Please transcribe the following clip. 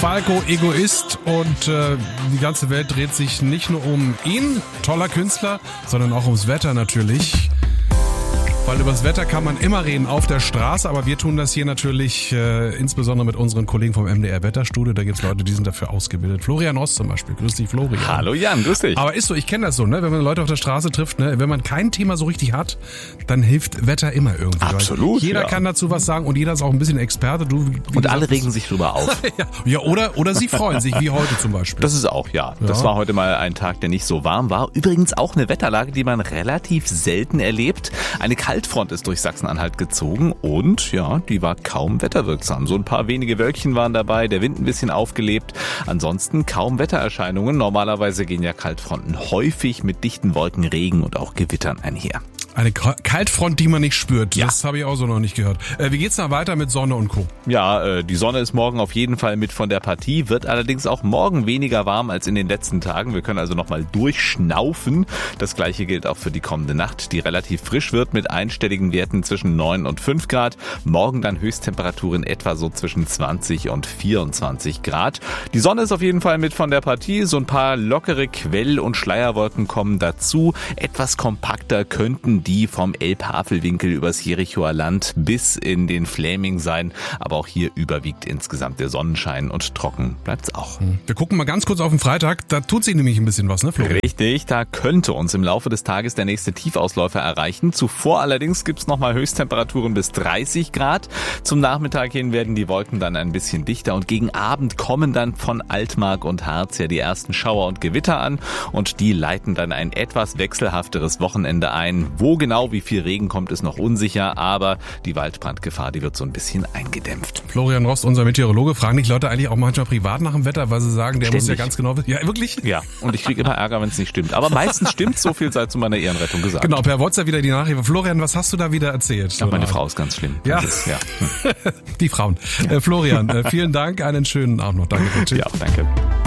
Falco, Egoist und die ganze Welt dreht sich nicht nur um ihn, toller Künstler, sondern auch ums Wetter natürlich. Weil über das Wetter kann man immer reden auf der Straße, aber wir tun das hier natürlich insbesondere mit unseren Kollegen vom MDR Wetterstudio. Da gibt's Leute, die sind dafür ausgebildet. Florian Rost zum Beispiel. Grüß dich, Florian. Hallo Jan, grüß dich. Aber ist so, ich kenne das so, ne? Wenn man Leute auf der Straße trifft, ne? Wenn man kein Thema so richtig hat, dann hilft Wetter immer irgendwie. Absolut. Jeder kann dazu was sagen und jeder ist auch ein bisschen Experte. Und alle regen sich drüber auf. Ja, oder sie freuen sich, wie heute zum Beispiel. Das ist auch, ja. Das war heute mal ein Tag, der nicht so warm war. Übrigens auch eine Wetterlage, die man relativ selten erlebt. Eine Kaltfront ist durch Sachsen-Anhalt gezogen und ja, die war kaum wetterwirksam. So ein paar wenige Wölkchen waren dabei, der Wind ein bisschen aufgelebt. Ansonsten kaum Wettererscheinungen. Normalerweise gehen ja Kaltfronten häufig mit dichten Wolken, Regen und auch Gewittern einher. Eine Kaltfront, die man nicht spürt. Ja. Das habe ich auch so noch nicht gehört. Wie geht's dann weiter mit Sonne und Co.? Ja, die Sonne ist morgen auf jeden Fall mit von der Partie, wird allerdings auch morgen weniger warm als in den letzten Tagen. Wir können also nochmal durchschnaufen. Das gleiche gilt auch für die kommende Nacht, die relativ frisch wird mit einstelligen Werten zwischen 9 und 5 Grad. Morgen dann Höchsttemperaturen etwa so zwischen 20 und 24 Grad. Die Sonne ist auf jeden Fall mit von der Partie. So ein paar lockere Quell- und Schleierwolken kommen dazu. Etwas kompakter könnten die vom Elbhavelwinkel übers Jerichoer Land bis in den Fläming sein. Aber auch hier überwiegt insgesamt der Sonnenschein und trocken bleibt's auch. Wir gucken mal ganz kurz auf den Freitag. Da tut sich nämlich ein bisschen was, ne, Florian? Richtig, da könnte uns im Laufe des Tages der nächste Tiefausläufer erreichen. Zuvor allerdings gibt's nochmal Höchsttemperaturen bis 30 Grad. Zum Nachmittag hin werden die Wolken dann ein bisschen dichter und gegen Abend kommen dann von Altmark und Harz ja die ersten Schauer und Gewitter an und die leiten dann ein etwas wechselhafteres Wochenende ein. Wo genau wie viel Regen kommt, ist noch unsicher, aber die Waldbrandgefahr, die wird so ein bisschen eingedämpft. Florian Rost, unser Meteorologe, fragen dich Leute eigentlich auch manchmal privat nach dem Wetter, weil sie sagen, der Ständig. muss ja ganz genau wissen. Ja, wirklich? Ja, und ich kriege immer Ärger, wenn es nicht stimmt. Aber meistens stimmt, so viel sei zu meiner Ehrenrettung gesagt. Genau, per WhatsApp wieder die Nachricht. Florian, was hast du da wieder erzählt? Ja, meine Frau ist ganz schlimm. Ja, ja. Die Frauen. Florian, vielen Dank, einen schönen Abend noch. Danke. Tschüss. Ja, danke.